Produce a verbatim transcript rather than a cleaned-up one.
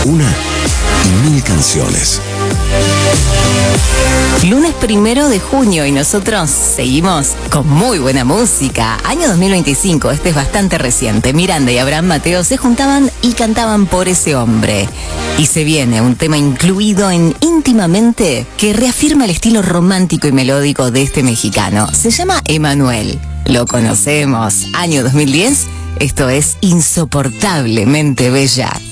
una y mil canciones. Lunes primero de junio y nosotros seguimos con muy buena música. Año dos mil veinticinco, este es bastante reciente. Miranda y Abraham Mateo se juntaban y cantaban Por ese hombre. Y se viene un tema incluido en Íntimamente que reafirma el estilo romántico y melódico de este mexicano. Se llama Emanuel. Lo conocemos. Año dos mil diez. Esto es Insoportablemente Bella.